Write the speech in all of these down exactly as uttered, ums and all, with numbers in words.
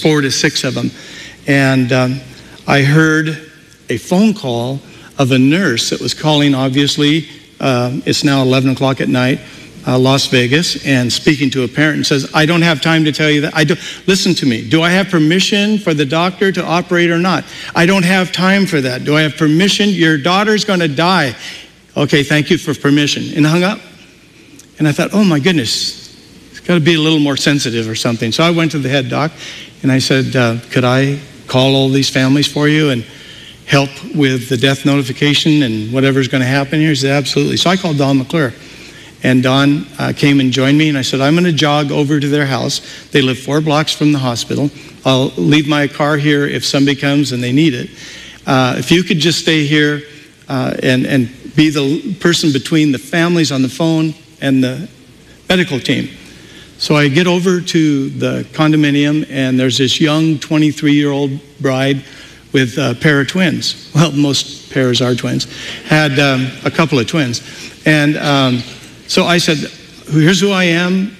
four to six of them. And um, I heard a phone call of a nurse that was calling, obviously, uh, it's now eleven o'clock at night, uh, Las Vegas, and speaking to a parent and says, I don't have time to tell you that. I do, listen to me. Do I have permission for the doctor to operate or not? I don't have time for that. Do I have permission? Your daughter's going to die. Okay, thank you for permission. And hung up. And I thought, oh my goodness, it's got to be a little more sensitive or something. So I went to the head doc and I said, uh, could I call all these families for you and help with the death notification and whatever's going to happen here? He said, absolutely. So I called Don McClure. And Don uh, came and joined me, and I said, I'm going to jog over to their house. They live four blocks from the hospital. I'll leave my car here if somebody comes and they need it. Uh, if you could just stay here uh, and, and be the person between the families on the phone and the medical team. So I get over to the condominium, and there's this young twenty-three-year-old bride with a pair of twins. Well, most pairs are twins. Had um, a couple of twins. And um, so I said, here's who I am.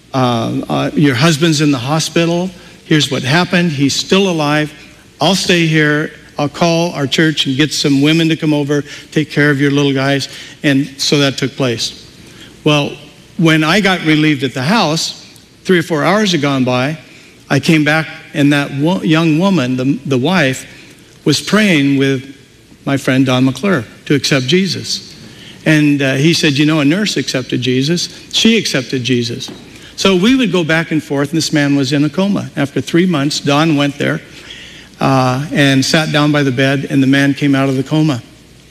Uh, uh, your husband's in the hospital. Here's what happened. He's still alive. I'll stay here. I'll call our church and get some women to come over, take care of your little guys. And so that took place. Well, when I got relieved at the house, three or four hours had gone by, I came back, and that wo- young woman, the, the wife, was praying with my friend Don McClure to accept Jesus. And uh, he said, you know, a nurse accepted Jesus. She accepted Jesus. So we would go back and forth, and this man was in a coma. After three months, Don went there uh, and sat down by the bed, and the man came out of the coma.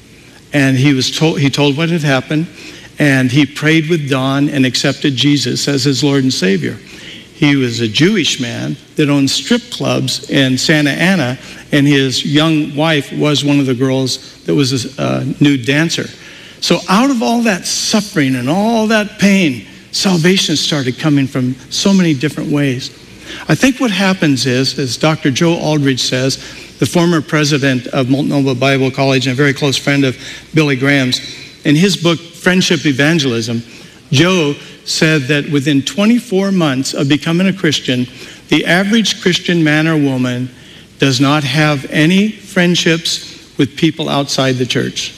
And he was told, he told what had happened, and he prayed with Don and accepted Jesus as his Lord and Savior. He was a Jewish man that owned strip clubs in Santa Ana, and his young wife was one of the girls that was a uh, nude dancer. So out of all that suffering and all that pain, salvation started coming from so many different ways. I think what happens is, as Doctor Joe Aldridge says, the former president of Multnomah Bible College and a very close friend of Billy Graham's, in his book, Friendship Evangelism, Joe said that within twenty-four months of becoming a Christian, the average Christian man or woman does not have any friendships with people outside the church.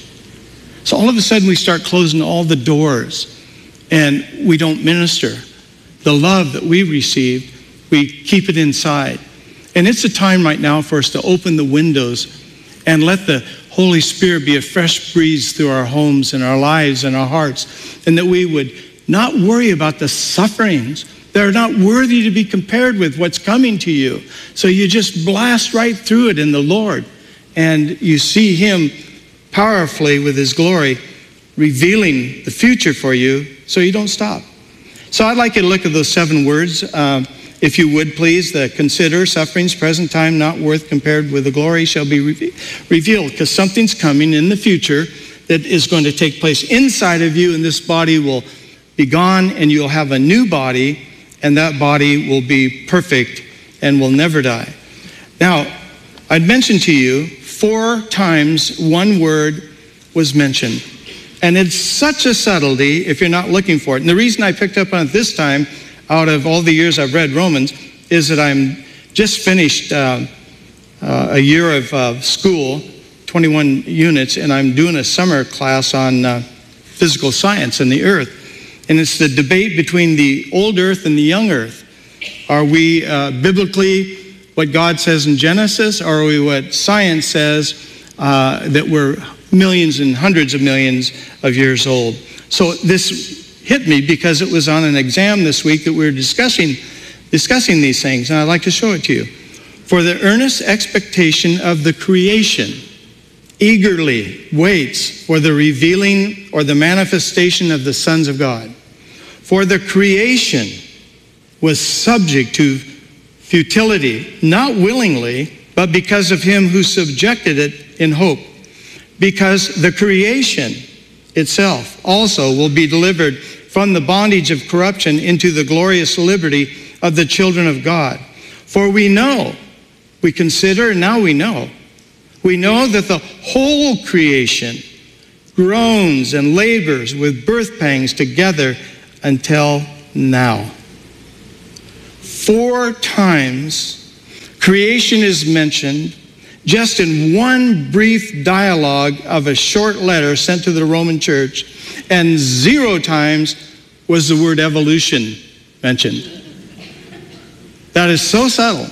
So all of a sudden we start closing all the doors and we don't minister. The love that we receive, we keep it inside. And it's a time right now for us to open the windows and let the Holy Spirit be a fresh breeze through our homes and our lives and our hearts, and that we would not worry about the sufferings. They're not worthy to be compared with what's coming to you. So you just blast right through it in the Lord, and you see Him powerfully with His glory revealing the future for you, so you don't stop. So I'd like you to look at those seven words, uh, if you would please. The consider sufferings, present time not worth compared with the glory shall be re- revealed, because something's coming in the future that is going to take place inside of you, and this body will be gone, and you'll have a new body, and that body will be perfect and will never die. Now, I'd mentioned to you four times one word was mentioned. And it's such a subtlety if you're not looking for it. And the reason I picked up on it this time, out of all the years I've read Romans, is that I'm just finished uh, uh, a year of uh, school, twenty-one units, and I'm doing a summer class on uh, physical science and the earth. And it's the debate between the old earth and the young earth. Are we uh, biblically what God says in Genesis, or are we what science says uh, that we're millions and hundreds of millions of years old? So this hit me because it was on an exam this week that we were discussing, discussing these things, and I'd like to show it to you. For the earnest expectation of the creation eagerly waits for the revealing or the manifestation of the sons of God. For the creation was subject to futility, not willingly, but because of Him who subjected it in hope. Because the creation itself also will be delivered from the bondage of corruption into the glorious liberty of the children of God. For we know, we consider, and now we know, we know that the whole creation groans and labors with birth pangs together until now. Four times Creation is mentioned just in one brief dialogue of a short letter sent to the Roman church, and zero times was the word evolution mentioned. That is so subtle.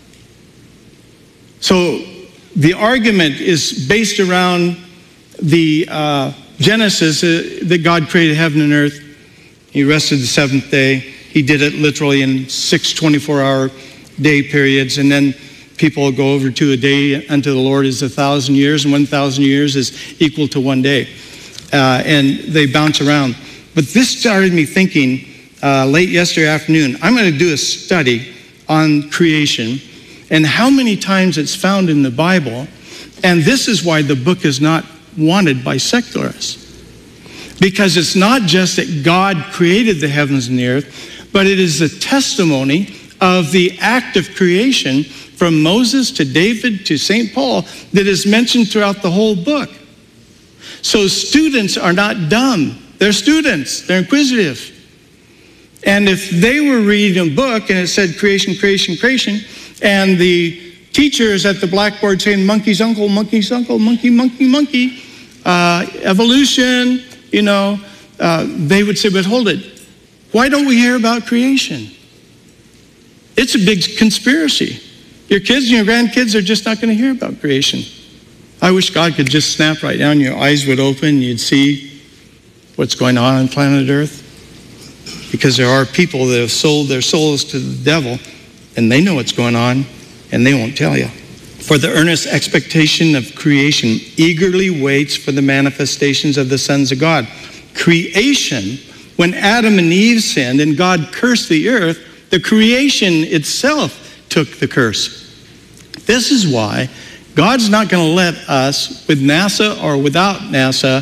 So the argument is based around the uh, Genesis, uh, that God created heaven and earth. He rested the seventh day. He did it literally in six twenty-four hour day periods, and then people go over to a day unto the Lord is a thousand years, and one thousand years is equal to one day. Uh, and they bounce around. But this started me thinking uh, late yesterday afternoon, I'm going to do a study on creation and how many times it's found in the Bible. And this is why the book is not wanted by secularists. Because it's not just that God created the heavens and the earth, but it is a testimony of the act of creation from Moses to David to Saint Paul that is mentioned throughout the whole book. So students are not dumb. They're students. They're inquisitive. And if they were reading a book and it said creation, creation, creation, and the teacher is at the blackboard saying monkey's uncle, monkey's uncle, monkey, monkey, monkey, uh, evolution, you know, uh, they would say, but hold it. Why don't we hear about creation? It's a big conspiracy. Your kids and your grandkids are just not going to hear about creation. I wish God could just snap right down, your eyes would open, you'd see what's going on on planet Earth. Because there are people that have sold their souls to the devil, and they know what's going on, and they won't tell you. For the earnest expectation of creation eagerly waits for the manifestations of the sons of God. Creation, when Adam and Eve sinned and God cursed the earth, the creation itself took the curse. This is why God's not going to let us, with NASA or without NASA,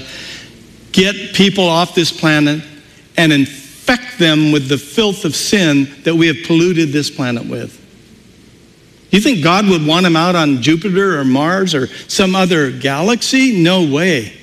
get people off this planet and infect them with the filth of sin that we have polluted this planet with. You think God would want them out on Jupiter or Mars or some other galaxy? No way.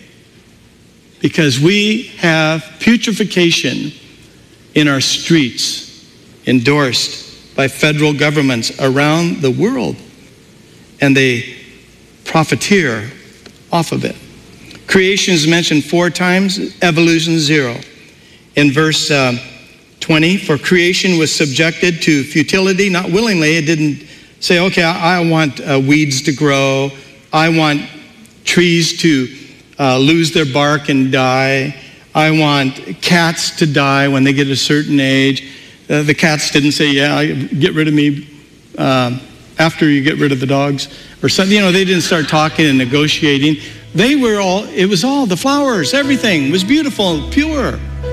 Because we have putrefaction in our streets, endorsed by federal governments around the world, and they profiteer off of it. Creation is mentioned four times, evolution zero. In verse uh, twenty, for creation was subjected to futility, not willingly. It didn't say, okay, I, I want uh, weeds to grow. I want trees to uh, lose their bark and die. I want cats to die when they get a certain age. Uh, the cats didn't say, yeah, get rid of me uh, after you get rid of the dogs. Or something, you know, they didn't start talking and negotiating. They were all, it was all, the flowers, everything was beautiful, pure.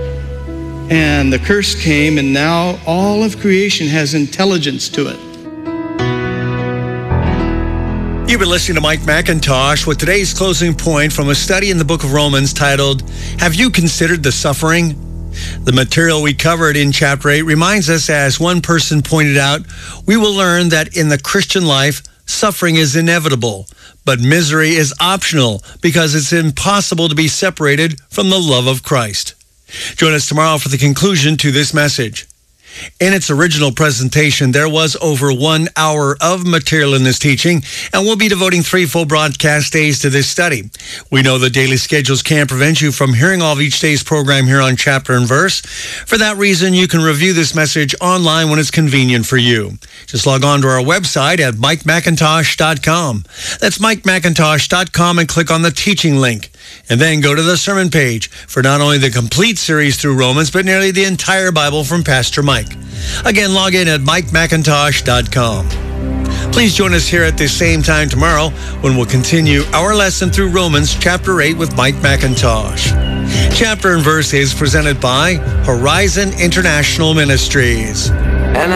And the curse came, and now all of creation has intelligence to it. You've been listening to Mike McIntosh with today's closing point from a study in the book of Romans titled, Have You Considered the Suffering? The material we covered in chapter eight reminds us, as one person pointed out, we will learn that in the Christian life, suffering is inevitable, but misery is optional because it's impossible to be separated from the love of Christ. Join us tomorrow for the conclusion to this message. In its original presentation, there was over one hour of material in this teaching, and we'll be devoting three full broadcast days to this study. We know that daily schedules can't prevent you from hearing all of each day's program here on Chapter and Verse. For that reason, you can review this message online when it's convenient for you. Just log on to our website at mike macintosh dot com. That's mike macintosh dot com and click on the teaching link. And then go to the sermon page for not only the complete series through Romans, but nearly the entire Bible from Pastor Mike. Again, log in at mike macintosh dot com. Please join us here at the same time tomorrow when we'll continue our lesson through Romans chapter eight with Mike McIntosh. Chapter and Verse is presented by Horizon International Ministries.